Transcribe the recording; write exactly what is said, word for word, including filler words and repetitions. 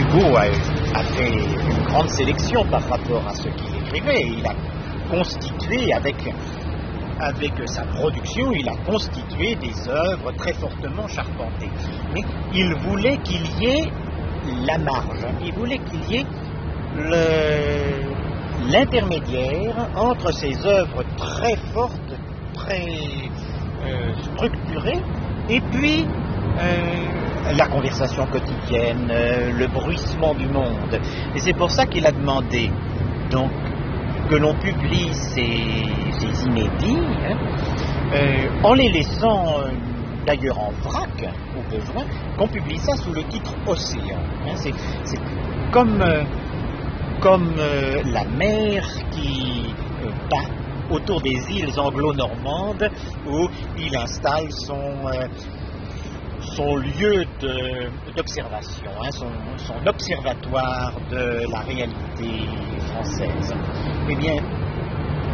Hugo a, a fait une grande sélection par rapport à ce qu'il écrivait. Il a constitué, avec, avec sa production, il a constitué des œuvres très fortement charpentées. Mais il voulait qu'il y ait la marge, il voulait qu'il y ait le, l'intermédiaire entre ces œuvres très fortes, très euh, structurées, et puis euh, la conversation quotidienne, euh, le bruissement du monde. Et c'est pour ça qu'il a demandé donc que l'on publie ces, ces inédits, hein, euh, en les laissant euh, d'ailleurs en vrac, au besoin, qu'on publie ça sous le titre Océan. Hein, c'est, c'est comme, euh, comme euh, la mer qui euh, bat autour des îles anglo-normandes où il installe son, euh, son lieu de, d'observation, hein, son, son observatoire de la réalité française. Eh bien,